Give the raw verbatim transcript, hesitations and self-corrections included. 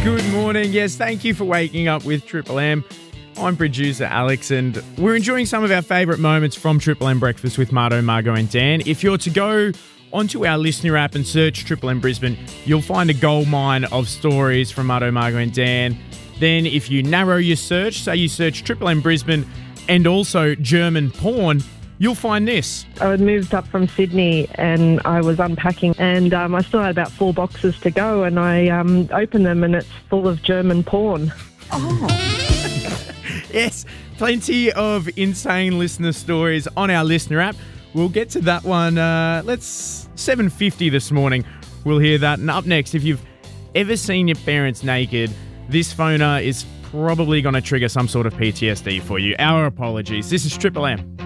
Good morning. Yes, thank you for waking up with Triple M. I'm producer Alex, and we're enjoying some of our favourite moments from Triple M Breakfast with Marto, Margot and Dan. If you're to go onto our listener app and search Triple M Brisbane, you'll find a gold mine of stories from Marto, Margot and Dan. Then if you narrow your search, say you search Triple M Brisbane and also German porn, you'll find this. I had moved up from Sydney and I was unpacking, and um, I still had about four boxes to go, and I um, opened them and it's full of German porn. Oh. Yes, plenty of insane listener stories on our listener app. We'll get to that one. Uh, let's seven fifty this morning. We'll hear that. And up next, if you've ever seen your parents naked, this phoner is probably going to trigger some sort of P T S D for you. Our apologies. This is Triple M.